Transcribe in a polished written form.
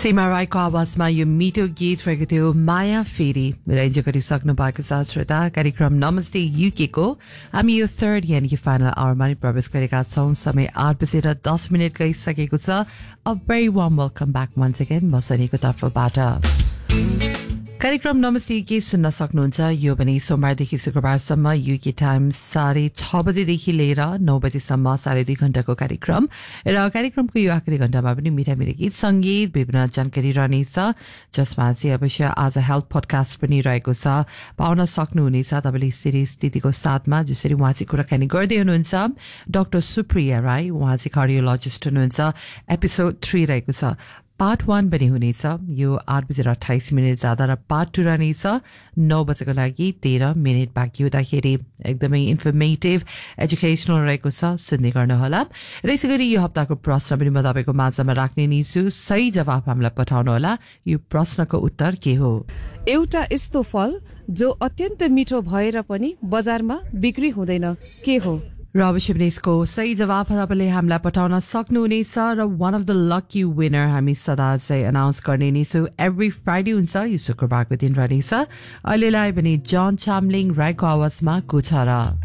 सीमा राईको आवाजमा यो मिठो गीत रहेको थियो माया फेरि मेरो इन्जोय गरिसक्नु भएको छ श्रोता कार्यक्रम नमस्ते युके को हामी यो थर्ड यानी कि फाइनल आवरमा नि प्रवेश गरेका छौं समय 8:10 गइसकेको छ a very warm welcome back once again म सनीको तर्फबाट कार्यक्रम नमस्ते के सुन्न सक्नुहुन्छ यो पनि सोमबारदेखि शुक्रबारसम्म युके टाइम 6:30 बजेदेखि लिएर 9 बजेसम्म 2.5 घण्टाको कार्यक्रम र कार्यक्रमको यो आखिरी घण्टामा पनि मिठा मिठा गीत संगीत विभिन्न जानकारी रहनेछ जसमा चाहिँ अवश्य आज हेल्थ पडकास्ट पनि रहेको छ पाउन सक्नुहुनेछ तपाईले सिरियस स्थितिको साथमा जसरी उहाँ चाहिँ कुराकानी गर्दै हुनुहुन्छ डाक्टर सुप्रिया राई उहाँ चाहिँ कार्डियोलोजिस्ट हुनुहुन्छ एपिसोड 3 रहेको छ पार्ट 1 पनि हुनेछ यो 8:28 जाँदा र पार्ट 2 रहनेछ 9 बजेको लागि 13 मिनट बाँकी हुँदाखेरि एकदमै इन्फर्मेटिभ एजुकेसनल रहेको छ सुन्दै गर्नुहोला र यसै गरी यो हप्ताको प्रश्न पनि म तपाईँको माझमा राख्ने नि छु सही जवाफ हामीलाई पठाउनुहोला यो प्रश्नको उत्तर के हो एउटा यस्तो फल जो अत्यन्त मिठो भएर पनि बजारमा बिक्री हुँदैन के हो र अवश्य पनि यसको सही जवाफ तपाईँले हामीलाई पठाउन सक्नुहुनेछ र one of the lucky winner हामी सदा चाहिँ अनाउन्स गर्ने नै छौँ एभ्री फ्राइडे हुन्छ यो शुक्रबारको दिन रहनेछ अहिलेलाई पनि जन चामलिङ राईको आवाजमा कुछ र